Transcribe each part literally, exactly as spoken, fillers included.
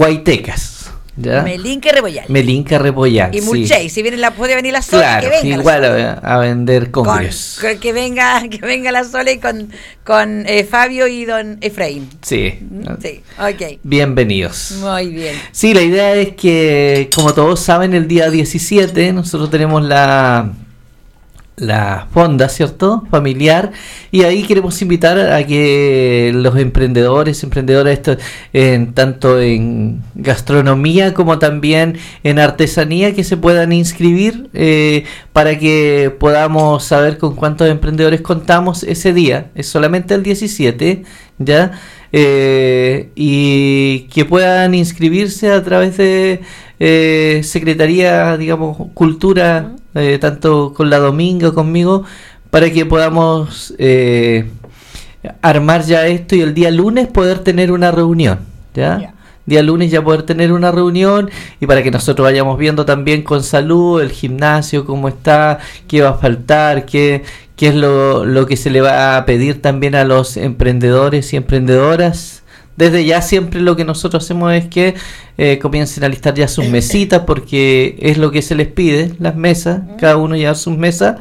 Guaytecas. ¿Ya? Melinca Repollal. Melinca Repollal. Y Mulchey, sí. Si viene la, puede venir la Sole, claro, que venga. Igual a, a vender congres. Con, que venga, que venga la Sole con, con eh, Fabio y don Efraín. Sí. Sí, ok. Bienvenidos. Muy bien. Sí, la idea es que, como todos saben, el día diecisiete nosotros tenemos la la fonda, ¿cierto? Familiar, y ahí queremos invitar a que los emprendedores, emprendedoras, esto, en, tanto en gastronomía como también en artesanía, que se puedan inscribir eh, para que podamos saber con cuántos emprendedores contamos ese día. Es solamente el diecisiete, ¿ya? Eh, y que puedan inscribirse a través de eh, Secretaría, digamos, Cultura, eh, tanto con la Dominga, conmigo, para que podamos eh, armar ya esto y el día lunes poder tener una reunión, ¿ya? Yeah. Día lunes ya poder tener una reunión y para que nosotros vayamos viendo también con salud el gimnasio, cómo está, qué va a faltar, qué, qué es lo, lo que se le va a pedir también a los emprendedores y emprendedoras. Desde ya siempre lo que nosotros hacemos es que eh, comiencen a listar ya sus mesitas, porque es lo que se les pide, las mesas, cada uno llevar sus mesas.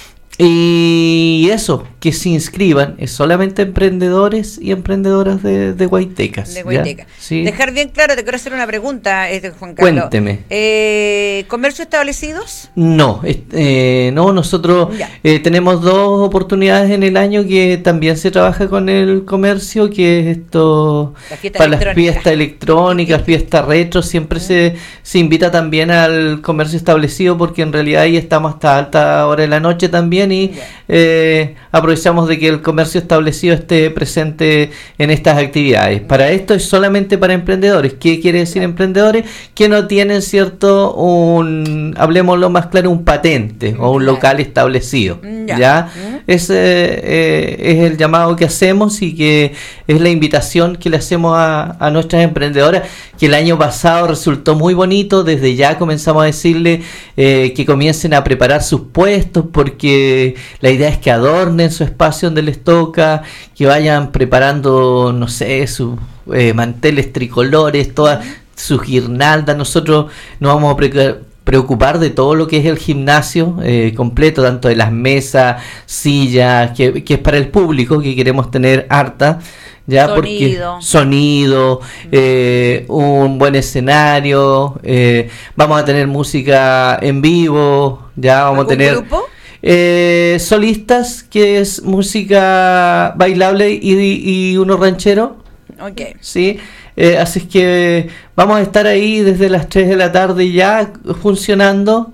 Y eso, que se inscriban, es solamente emprendedores y emprendedoras de, de Guaytecas. De Guaytecas. ¿Sí? Dejar bien claro, te quiero hacer una pregunta, este, Juan Carlos. Cuénteme. Eh, ¿Comercio establecidos? No, eh, no, nosotros eh, tenemos dos oportunidades en el año que también se trabaja con el comercio, que es esto, la para las fiestas electrónicas, fiestas retro, siempre uh-huh. se, se invita también al comercio establecido, porque en realidad ahí estamos hasta alta hora de la noche también, y eh, aprovechamos de que el comercio establecido esté presente en estas actividades. Para esto es solamente para emprendedores. ¿Qué quiere decir emprendedores? Que no tienen, cierto, un, hablemoslo más claro, un patente o un local establecido. ¿Ya? ¿Ya? Ese eh, es el llamado que hacemos y que es la invitación que le hacemos a, a nuestras emprendedoras, que el año pasado resultó muy bonito. Desde ya comenzamos a decirle eh, que comiencen a preparar sus puestos, porque la idea es que adornen su espacio donde les toca, que vayan preparando, no sé, sus eh, manteles tricolores, todas sus guirnaldas. Nosotros nos vamos a pre- preocupar de todo lo que es el gimnasio eh, completo, tanto de las mesas, sillas, que, que es para el público, que queremos tener harta. Ya, sonido, porque sonido, eh, un buen escenario, eh, vamos a tener música en vivo, ya vamos a tener grupo? Eh, solistas, que es música bailable y, y uno ranchero. Okay. Sí, eh, así es que vamos a estar ahí desde las tres de la tarde ya funcionando.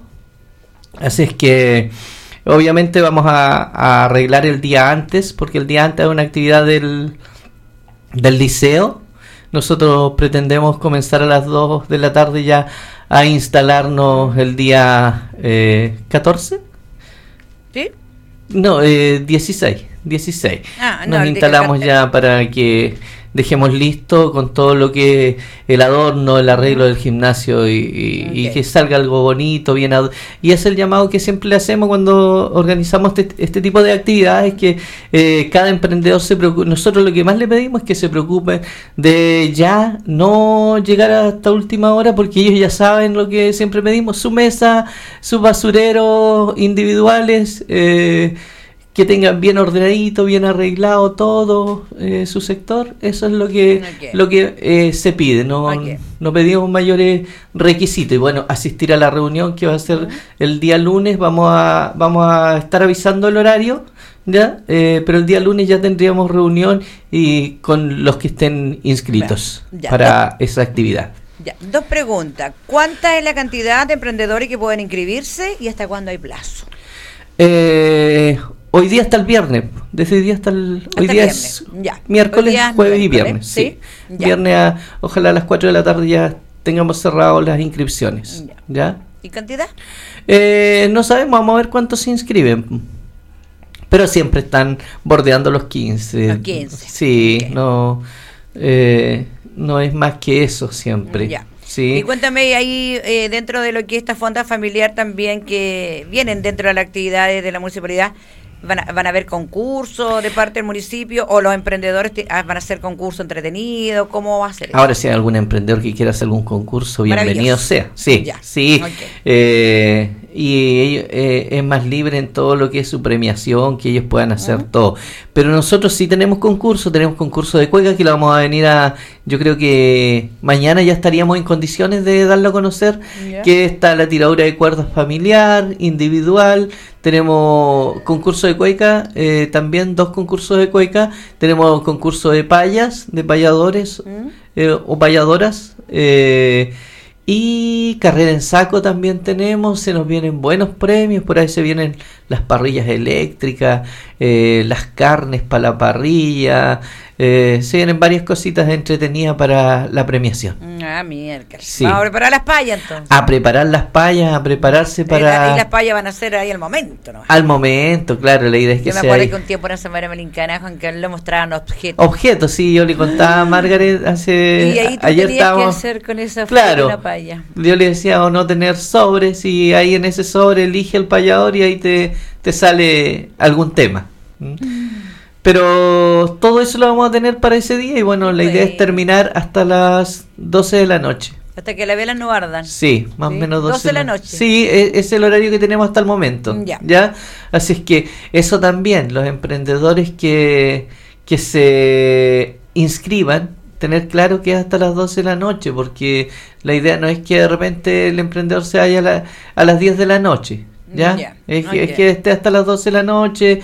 Así es que obviamente vamos a, a arreglar el día antes, porque el día antes es una actividad del, del liceo. Nosotros pretendemos comenzar a las dos de la tarde ya a instalarnos el día eh, catorce. ¿Sí? No, eh, dieciséis. dieciséis. Ah, no, nos instalamos ya para que dejemos listo con todo lo que es el adorno, el arreglo del gimnasio y, y, okay. y que salga algo bonito, bien ad- y es el llamado que siempre le hacemos cuando organizamos este, este tipo de actividades, que eh, cada emprendedor se preocupe. Nosotros lo que más le pedimos es que se preocupen de ya no llegar hasta última hora, porque ellos ya saben lo que siempre pedimos: su mesa, sus basureros individuales, eh, que tengan bien ordenadito, bien arreglado todo eh, su sector. Eso es lo que okay. lo que eh, se pide. No, okay. no pedimos mayores requisitos. Y bueno, asistir a la reunión que va a ser uh-huh. el día lunes. Vamos a vamos a estar avisando el horario, ya, eh, pero el día lunes ya tendríamos reunión y con los que estén inscritos ya, para esa actividad. Ya. Dos preguntas: ¿cuánta es la cantidad de emprendedores que pueden inscribirse y hasta cuándo hay plazo? Eh, hoy día hasta el viernes, desde hoy día hasta el hasta hoy día viernes. Es ya. miércoles, día jueves y viernes, sí. sí. Viernes a, ojalá a las cuatro de la tarde ya tengamos cerrado las inscripciones. Ya. ¿Ya? ¿Y cantidad? Eh, no sabemos, vamos a ver cuántos se inscriben. Pero siempre están bordeando los quince. Los quince. Sí, okay. no eh, no es más que eso siempre. Ya. Sí. Y cuéntame ahí, eh, dentro de lo que es esta fonda familiar también, que vienen dentro de las actividades de la municipalidad, van a, van a haber concursos de parte del municipio o los emprendedores te, van a hacer concurso entretenido, ¿cómo va a ser eso? Ahora, si hay algún emprendedor que quiera hacer algún concurso, bienvenido sea. Sí, ya. sí. Okay. Eh, y eh, es más libre en todo lo que es su premiación, que ellos puedan hacer uh-huh. todo. Pero nosotros sí tenemos concurso, tenemos concurso de cueca que lo vamos a venir a, yo creo que mañana ya estaríamos en condiciones de darlo a conocer, yeah. que está la tiradura de cuerdas familiar, individual, tenemos concurso de cueca, eh, también dos concursos de cueca, tenemos concurso de payas, de payadores uh-huh. eh, o payadoras, eh, y carrera en saco también tenemos, se nos vienen buenos premios, por ahí se vienen las parrillas eléctricas, eh, las carnes para la parrilla, eh, se vienen varias cositas entretenidas para la premiación. Ah, miércoles. Sí. Vamos a preparar las payas entonces. A preparar las payas, a prepararse para... Y las payas van a ser ahí al momento, ¿no? Al momento, claro, la idea es que yo sea... Yo me acuerdo ahí. que un tiempo en la semana americana, Juan Carlos, mostraban objetos. Objetos, sí, yo le contaba a Margaret hace... Y ahí tú ayer tenías estábamos... que hacer con esa claro, una paya. Yo le decía o no tener sobres y ahí en ese sobre elige el payador y ahí te, te sale algún tema. ¿Mm? Pero todo eso lo vamos a tener para ese día y bueno, la idea es terminar hasta las doce de la noche. Hasta que las velas no ardan. Sí, más o ¿Sí? menos doce, doce de la noche. Sí, es, es el horario que tenemos hasta el momento. Ya. ¿Ya? Así es que eso también, los emprendedores que, que se inscriban, tener claro que es hasta las doce de la noche, porque la idea no es que de repente el emprendedor se vaya a, la, a las diez de la noche. ¿Ya? Yeah. Es, okay. es que esté hasta las doce de la noche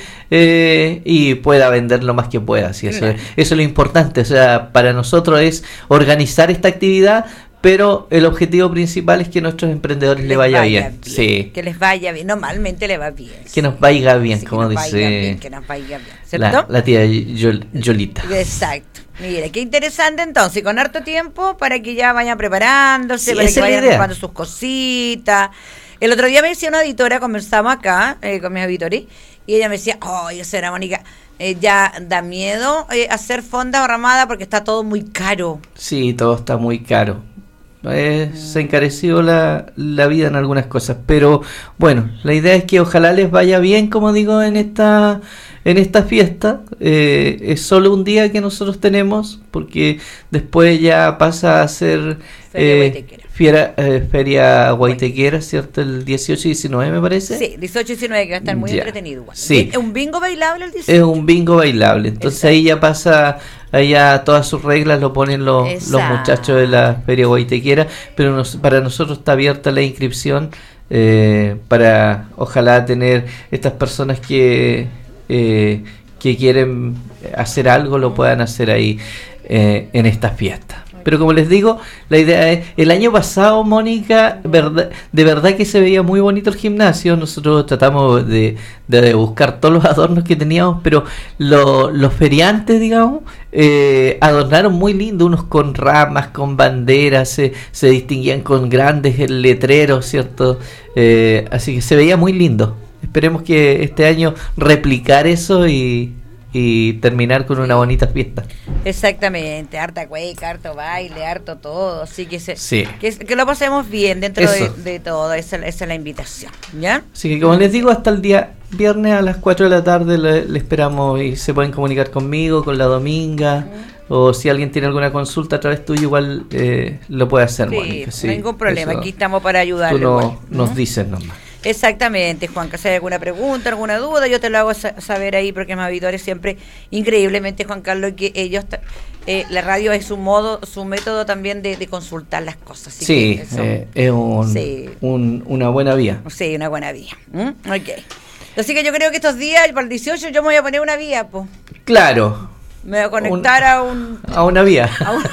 eh, y pueda vender lo más que pueda. ¿Sí? Eso, yeah. es, eso es lo importante. O sea, para nosotros es organizar esta actividad, pero el objetivo principal es que a nuestros emprendedores les, les vaya, vaya bien. bien. Sí. Que les vaya bien. Normalmente les va bien. Que nos vaya bien, sí, como que nos dice vaya bien, que nos vaya bien. ¿Cierto? La, la tía Yol, Yolita. Exacto. Mire, qué interesante entonces, con harto tiempo para que ya vayan preparándose, sí, para que vayan idea. preparando sus cositas. El otro día me decía una auditora, conversamos acá eh, con mis auditores, y ella me decía, oh, yo sé, Mónica, eh, ya da miedo eh, hacer fonda o ramada porque está todo muy caro. Sí, todo está muy caro. Eh, mm. Se ha encarecido la, la vida en algunas cosas, pero bueno, la idea es que ojalá les vaya bien, como digo, en esta en esta fiesta. Eh, es solo un día que nosotros tenemos, porque después ya pasa a ser eh, Fiera, eh, Feria Guaitequera, ¿cierto? El dieciocho y diecinueve me parece. Sí, dieciocho y diecinueve, que va a estar muy ya. entretenido. Igual. Sí. ¿Es un bingo bailable el dieciocho? Es un bingo bailable, entonces Exacto. ahí ya pasa, ahí ya todas sus reglas lo ponen los, los muchachos de la Feria Guaitequera, pero nos, para nosotros está abierta la inscripción eh, para ojalá tener estas personas que, eh, que quieren hacer algo, lo puedan hacer ahí eh, en esta fiesta. Pero como les digo, la idea es, el año pasado, Mónica, verdad, de verdad que se veía muy bonito el gimnasio. Nosotros tratamos de, de buscar todos los adornos que teníamos, pero lo, los feriantes, digamos, eh, adornaron muy lindo, unos con ramas, con banderas, se, se distinguían con grandes letreros, ¿cierto? Eh, así que se veía muy lindo. Esperemos que este año replicar eso y... y terminar con una bonita fiesta. Exactamente, harta cueca, harto baile, harto todo, así que se, sí. que, que lo pasemos bien dentro de, de todo, esa, esa es la invitación, ¿ya? Así que como les digo, hasta el día viernes a las cuatro de la tarde le, le esperamos y se pueden comunicar conmigo, con la Dominga, uh-huh. o si alguien tiene alguna consulta a través tuyo, igual eh, lo puede hacer, sí, Mónica. Sí, no hay ningún problema, eso, aquí estamos para ayudarle. Tú no, igual, nos ¿no? dices nomás. Exactamente, Juan, que si hay alguna pregunta, alguna duda, yo te lo hago saber ahí, porque mis auditores siempre, increíblemente, Juan Carlos, que ellos, eh, la radio es su modo, su método también de, de consultar las cosas. Así sí, que eso, eh, es un, sí. un, una buena vía. Sí, una buena vía. ¿Mm? Ok. Así que yo creo que estos días, para el dieciocho, yo me voy a poner una vía, pues. Claro. Me voy a conectar un, a un... A una vía. A un,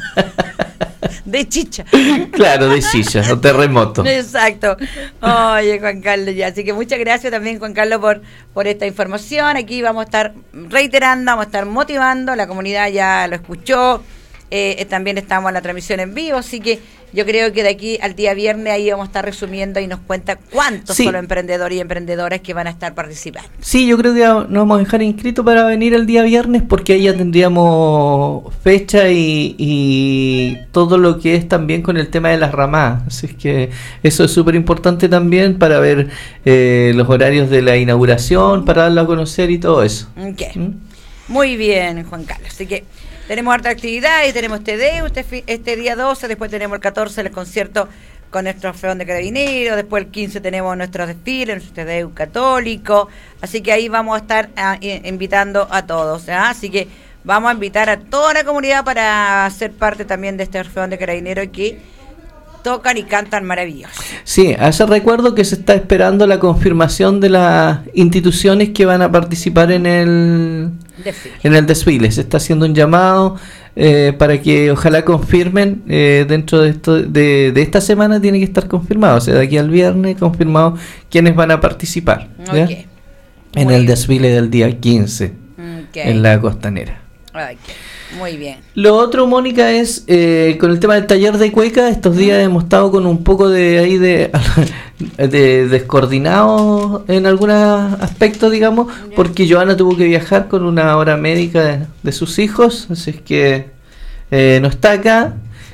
de chicha. Claro, de chicha, o terremoto. Exacto. Oye, Juan Carlos, ya. Así que muchas gracias también, Juan Carlos, por, por esta información. Aquí vamos a estar reiterando, vamos a estar motivando. La comunidad ya lo escuchó. Eh, también estamos en la transmisión en vivo, así que yo creo que de aquí al día viernes ahí vamos a estar resumiendo y nos cuenta cuántos Sí. son los emprendedores y emprendedoras que van a estar participando. Sí, yo creo que nos vamos a dejar inscritos para venir el día viernes porque ahí ya tendríamos fecha y, y todo lo que es también con el tema de las ramadas. Así es que eso es súper importante también para ver eh, los horarios de la inauguración, para darlo a conocer y todo eso. Ok. ¿Mm? Muy bien, Juan Carlos. Así que tenemos harta actividad y tenemos este D E U este, fi- este día doce, después tenemos el catorce el concierto con nuestro Feón de Carabineros, después el quince tenemos nuestros desfiles, nuestro D E U católico, así que ahí vamos a estar ah, i- invitando a todos, ¿ah? Así que vamos a invitar a toda la comunidad para ser parte también de este Feón de Carabineros que tocan y cantan maravilloso. Sí, hace recuerdo que se está esperando la confirmación de las instituciones que van a participar en el Desfile. en el desfile. Se está haciendo un llamado eh, para que ojalá confirmen eh, dentro de esto de, de esta semana tiene que estar confirmado, o sea, de aquí al viernes confirmado quiénes van a participar, ¿ya? Ok. En Muy el bien. desfile del día quince Ok. en la Costanera. Ok. Muy bien. Lo otro, Mónica, es eh, con el tema del taller de cueca. Estos días hemos estado con un poco de ahí de, de descoordinado en algunos aspectos, digamos, Ya. porque Joana tuvo que viajar con una hora médica de, de sus hijos, así es que eh, no está acá.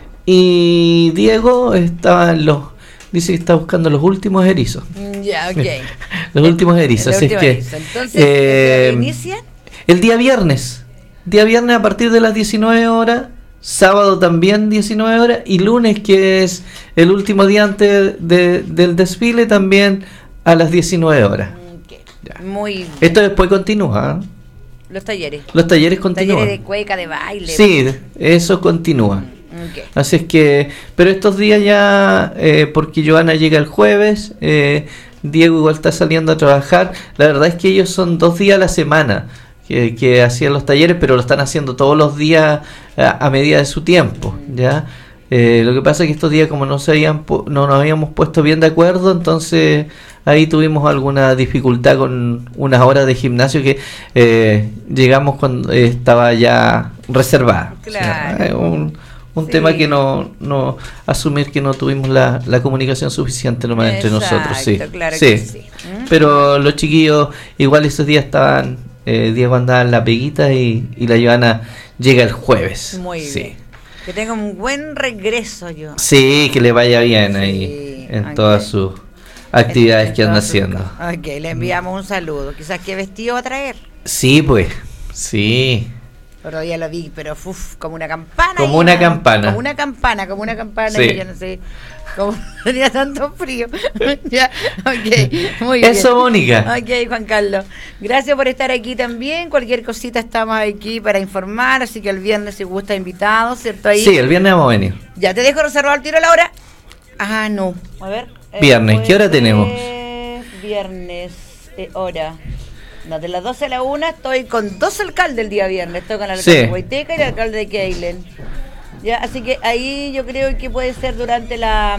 Y Diego estaba en los, dice que está buscando los últimos erizos. Mm, Ya, ok. Los últimos erizos, El así es último que erizo. Entonces, eh, ¿el día inicia? el día viernes, día viernes a partir de las diecinueve horas, sábado también diecinueve horas y lunes, que es el último día antes de- del desfile, también a las diecinueve horas. Ok. Ya. Muy bien. Esto después continúa, ¿eh? Los talleres. Los talleres continúan. Talleres de cueca, de baile. Sí, eso continúa. Ok. Así es que, pero estos días ya, eh, porque Joana llega el jueves, eh, Diego igual está saliendo a trabajar. La verdad es que ellos son dos días a la semana que, que hacían los talleres, pero lo están haciendo todos los días a, a medida de su tiempo, ¿ya? Eh, lo que pasa es que estos días, como no se habían pu- no nos habíamos puesto bien de acuerdo, entonces ahí tuvimos alguna dificultad con unas horas de gimnasio que eh, llegamos cuando eh, estaba ya reservada. O sea, Claro. eh, un, un Sí. tema que no, no asumir que no tuvimos la, la comunicación suficiente nomás entre nosotros, sí. Exacto, claro sí. que sí. ¿Mm? Pero los chiquillos igual esos días estaban, eh, Diego andaba en la peguita y, y la Joana llega el jueves. Muy sí. bien. Que tenga un buen regreso yo. Sí, que le vaya bien Sí, ahí en ok. todas sus actividades En que anda todas sus haciendo. cosas. Ok, le enviamos un saludo. Quizás qué vestido va a traer. Sí, pues, sí. Pero ya lo vi, pero uf, como una campana. Como ahí, una ¿no? campana. Como una campana, como una campana. Sí. Y yo no sé cómo tenía tanto frío. Ya, ok, muy bien. Eso, Mónica. Ok, Juan Carlos. Gracias por estar aquí también. Cualquier cosita estamos aquí para informar. Así que el viernes, si gusta, invitado, ¿cierto? Ahí. Sí, el viernes vamos a venir. Ya te dejo reservado al tiro la hora. Ah, no. A ver. eh, Viernes, ¿qué hora jueves, tenemos? Viernes, eh, hora. No, de las doce a la una estoy con dos alcaldes el día viernes. Estoy con el alcalde Sí. de Huayteca y el alcalde de Keilen. Ya, así que ahí yo creo que puede ser durante las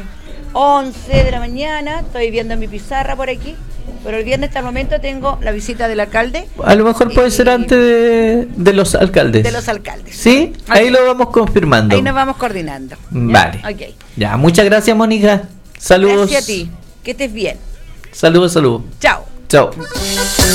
once de la mañana. Estoy viendo mi pizarra por aquí. Pero el viernes hasta el momento tengo la visita del alcalde. A lo mejor puede Y- ser antes de, de los alcaldes. De los alcaldes. ¿Sí? Ahí Ok. lo vamos confirmando. Ahí nos vamos coordinando. ¿ya? Vale. Ok. Ya, muchas gracias, Mónica. Saludos. Gracias a ti. Que estés bien. Saludos, saludos. Chao. Chao.